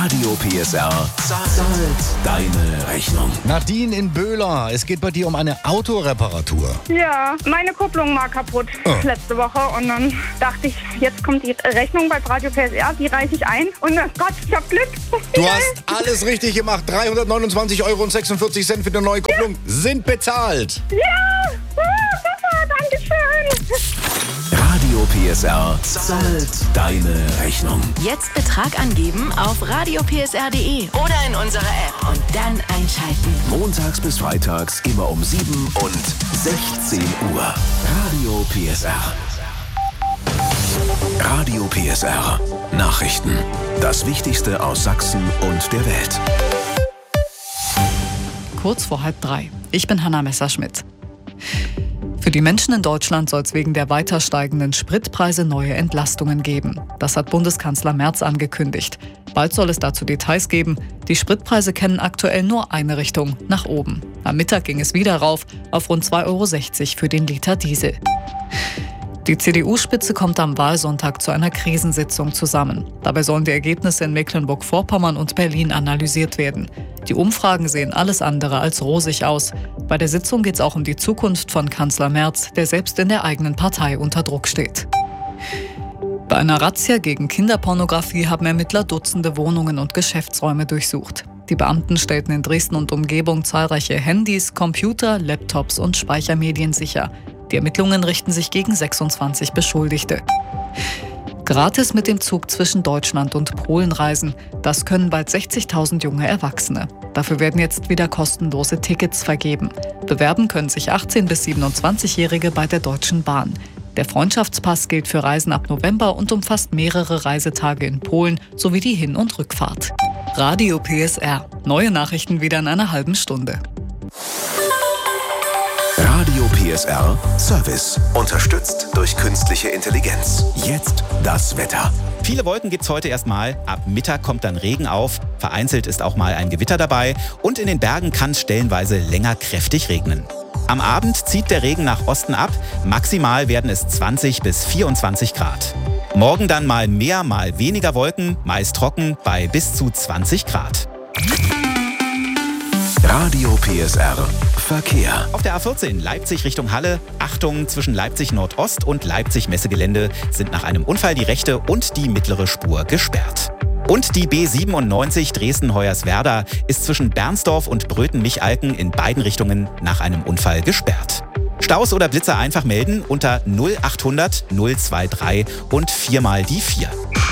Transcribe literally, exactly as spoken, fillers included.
Radio P S R zahlt deine Rechnung. Nadine in Böhler, es geht bei dir um eine Autoreparatur. Ja, meine Kupplung war kaputt Oh. letzte Woche und dann dachte ich, jetzt kommt die Rechnung bei Radio P S R, die reiche ich ein und oh Gott, ich hab Glück. Du Ja. hast alles richtig gemacht. dreihundertneunundzwanzig Euro und sechsundvierzig Cent für die neue Kupplung sind bezahlt. Ja, oh, super, danke schön. Radio P S R zahlt deine Rechnung. Jetzt Betrag angeben auf radio p s r punkt d e oder in unserer App und dann einschalten. Montags bis freitags immer um sieben und sechzehn Uhr. Radio P S R. Radio P S R. Nachrichten. Das Wichtigste aus Sachsen und der Welt. Kurz vor halb drei. Ich bin Hanna Messerschmidt. Für die Menschen in Deutschland soll es wegen der weiter steigenden Spritpreise neue Entlastungen geben. Das hat Bundeskanzler Merz angekündigt. Bald soll es dazu Details geben. Die Spritpreise kennen aktuell nur eine Richtung, nach oben. Am Mittag ging es wieder rauf auf rund zwei Euro sechzig für den Liter Diesel. Die C D U-Spitze kommt am Wahlsonntag zu einer Krisensitzung zusammen. Dabei sollen die Ergebnisse in Mecklenburg-Vorpommern und Berlin analysiert werden. Die Umfragen sehen alles andere als rosig aus. Bei der Sitzung geht es auch um die Zukunft von Kanzler Merz, der selbst in der eigenen Partei unter Druck steht. Bei einer Razzia gegen Kinderpornografie haben Ermittler Dutzende Wohnungen und Geschäftsräume durchsucht. Die Beamten stellten in Dresden und Umgebung zahlreiche Handys, Computer, Laptops und Speichermedien sicher. Die Ermittlungen richten sich gegen sechsundzwanzig Beschuldigte. Gratis mit dem Zug zwischen Deutschland und Polen reisen. Das können bald sechzigtausend junge Erwachsene. Dafür werden jetzt wieder kostenlose Tickets vergeben. Bewerben können sich achtzehn- bis siebenundzwanzigjährige bei der Deutschen Bahn. Der Freundschaftspass gilt für Reisen ab November und umfasst mehrere Reisetage in Polen sowie die Hin- und Rückfahrt. Radio P S R. Neue Nachrichten wieder in einer halben Stunde. Radio P S R Service. Unterstützt durch künstliche Intelligenz. Jetzt das Wetter. Viele Wolken gibt's heute erstmal. Ab Mittag kommt dann Regen auf. Vereinzelt ist auch mal ein Gewitter dabei. Und in den Bergen kann es stellenweise länger kräftig regnen. Am Abend zieht der Regen nach Osten ab. Maximal werden es zwanzig bis vierundzwanzig Grad. Morgen dann mal mehr, mal weniger Wolken, meist trocken bei bis zu zwanzig Grad. Radio P S R Verkehr. Auf der A vierzehn Leipzig Richtung Halle. Achtung, zwischen Leipzig Nordost und Leipzig Messegelände sind nach einem Unfall die rechte und die mittlere Spur gesperrt. Und die B siebenundneunzig Dresden-Hoyerswerda ist zwischen Bernsdorf und Bröten-Michalken in beiden Richtungen nach einem Unfall gesperrt. Staus oder Blitzer einfach melden unter null achthundert null drei drei und viermal die vier.